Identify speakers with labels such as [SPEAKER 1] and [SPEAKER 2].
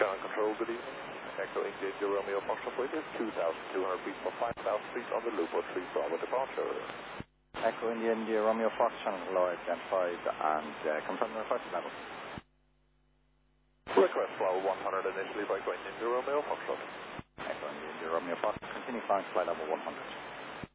[SPEAKER 1] Ground control, good evening. Echo India Romeo Foxtrot weight is 2,200 feet for 5,000 feet on the Lupo 3 Bravo departure.
[SPEAKER 2] Echo India Romeo Foxtrot, low identified and confirm the request level.
[SPEAKER 1] Request level 100 initially by Echo India Romeo Foxtrot.
[SPEAKER 2] Echo India Romeo Foxtrot, continue flying flight level 100.